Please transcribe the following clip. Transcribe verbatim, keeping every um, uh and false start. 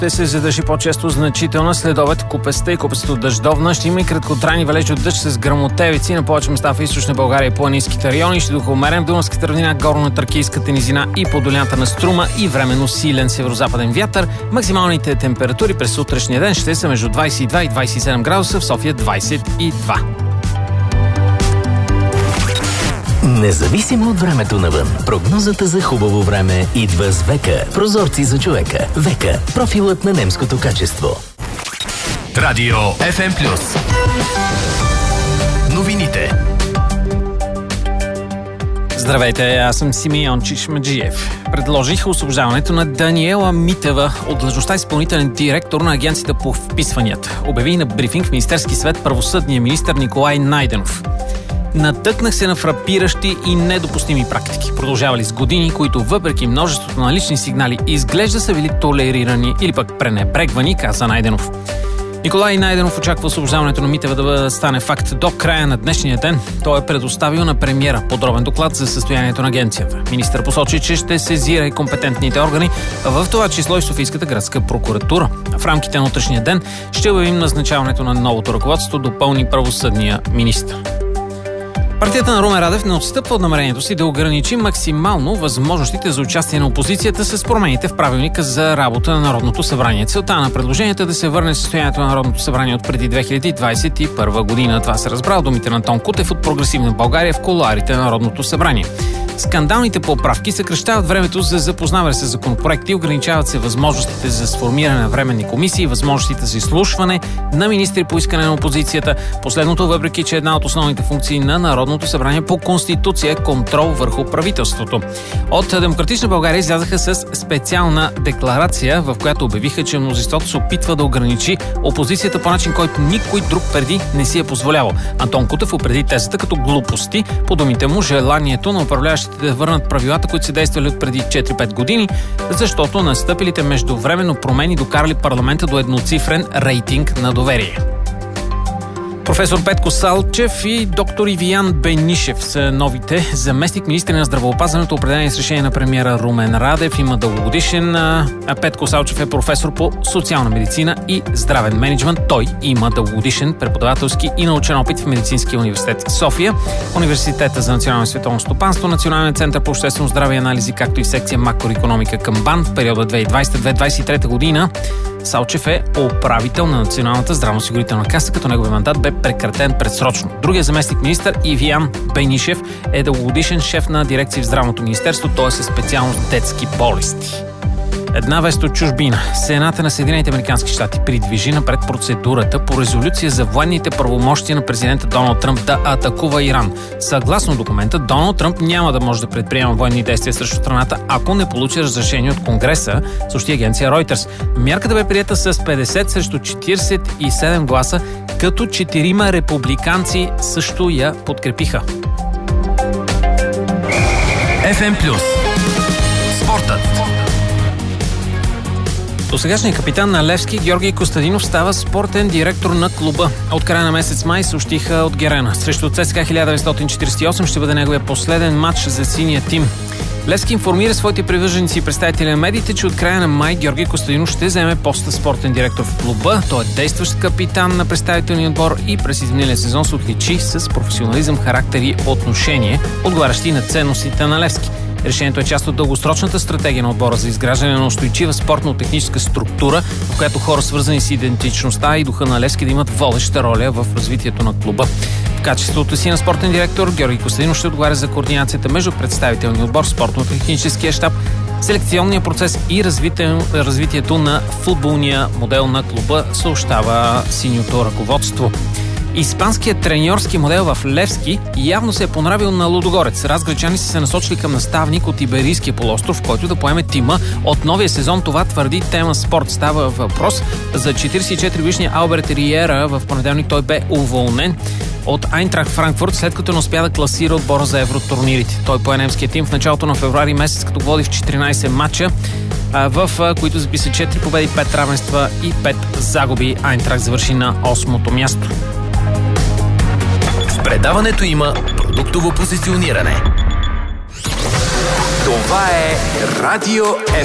ще се задържи по-често значителна следобед. Купеста и купесто дъждовна. Ще има и краткотрайни валежи от дъжд с гръмотевици на повече места в източна България и планинските райони. Ще духа умерен в Дунавската равнина, горно-тракийската низина и по долината на Струма и временно силен северозападен вятър. Максималните температури през утрешния ден ще са между двадесет и два и двадесет и седем градуса, в София двадесет и два. Независимо от времето навън, прогнозата за хубаво време идва с Века. Прозорци за човека. Века. Профилът на немското качество. Радио Еф Ем Плюс. Новините. Здравейте, аз съм Симеон Чишмаджиев. Предложих освобождаването на Даниела Митева от длъжността изпълнителен директор на Агенцията по вписванията. Обяви на брифинг в Министерски съвет правосъдния министър Николай Найденов. Натъкнах се на фрапиращи и недопустими практики, продължавали с години, които въпреки множеството на лични сигнали изглежда са били толерирани или пък пренебрегвани, каза Найденов. Николай Найденов очаква освобождаването на Митева да стане факт до края на днешния ден. Той е предоставил на премиера подробен доклад за състоянието на агенцията. Министър посочи, че ще сезира и компетентните органи, в това число и Софийската градска прокуратура. В рамките на утрешния ден ще обявим назначаването на новото ръководство, допълни правосъдния министър. Партията на Румен Радев не отстъпва от намерението си да ограничи максимално възможностите за участие на опозицията с промените в правилника за работа на Народното събрание. Целта на предложението е да се върне състоянието на Народното събрание от преди две хиляди двадесет и първа година. Това се разбра думите на Антон Кутев от Прогресивна България в кулоарите на Народното събрание. Скандалните поправки съкращават времето за запознаване с законопроекти, ограничават се възможностите за сформиране на временни комисии, възможностите за изслушване на министри по искане на опозицията. Последното, въпреки че една от основните функции на Народното събрание по Конституция е контрол върху правителството. От Демократична България излязаха с специална декларация, в която обявиха, че мнозинството се опитва да ограничи опозицията по начин, който никой друг преди не си е позволявал. Антон Кутев определи тезата като глупости. По думите му, желанието на управляващите да върнат правилата, които са действали от преди четири-пет години, защото настъпилите междувременно промени докарали парламента до едноцифрен рейтинг на доверие. Професор Петко Салчев и доктор Ивиян Бенишев са новите заместник-министри на здравеопазването, определени с решение на премиера Румен Радев. Има дългогодишен, а Петко Салчев е професор по социална медицина и здравен мениджмънт. Той има дългогодишен преподавателски и научен опит в Медицинския университет в София, Университета за национално и световно стопанство, Национален център по обществено здраве и анализи, както и в секция макроекономика към БАН в периода две хиляди и двадесета до две хиляди двадесет и трета година. Салчев е управител на Националната здравноосигурителна каса, като неговия мандат бе прекратен предсрочно. Другия заместник министър Ивиян Бенишев е дългогодишен шеф на дирекция в здравното министерство, т.е. е със специалност детски болести. Една вест от чужбина. Сената на Съединените американски щати придвижи напред процедурата по резолюция за военните правомощия на президента Доналд Тръмп да атакува Иран. Съгласно документа, Доналд Тръмп няма да може да предприема военни действия срещу страната, ако не получи разрешение от Конгреса, съобщи агенция Reuters. Мярката бе приета с петдесет срещу четиридесет и седем гласа, като четирима републиканци също я подкрепиха. Еф Ем Плюс. Спортът. Досегашният капитан на Левски Георги Костадинов става спортен директор на клуба. От края на месец май съобщиха от Герена. Срещу ЦСКА хиляда деветстотин четиридесет и осем ще бъде неговия последен матч за синия тим. Левски информира своите привърженици и представители на медиите, че от края на май Георги Костадинов ще вземе поста спортен директор в клуба. Той е действащ капитан на представителния отбор и през изминалия сезон се отличи с професионализъм, характер и отношение, отговарящи на ценностите на Левски. Решението е част от дългосрочната стратегия на отбора за изграждане на устойчива спортно-техническа структура, в която хора, свързани с идентичността и духа на Левски, да имат водеща роля в развитието на клуба. В качеството си на спортен директор Георги Костадинов ще отговаря за координацията между представителния отбор, спортно-техническия щаб, селекционния процес и развитието на футболния модел на клуба, съобщава синьото ръководство. Испанският треньорски модел в Левски явно се е понравил на Лудогорец. Разгречани са се насочили към наставник от Иберийския полуостров, който да поеме тима от новия сезон. Това твърди Тема Спорт. Става въпрос за четиридесет и четири годишния Алберт Риера. В понеделник той бе уволнен от Айнтрахт Франкфурт, след като не успя да класира отбора за евротурнирите. Той пое немския тим в началото на февруари месец, като води в четиринадесет матча, в които записа четири победи, пет равенства и пет загуби. Айнтрахт завърши на осмото място. В предаването има продуктово позициониране. Това е Радио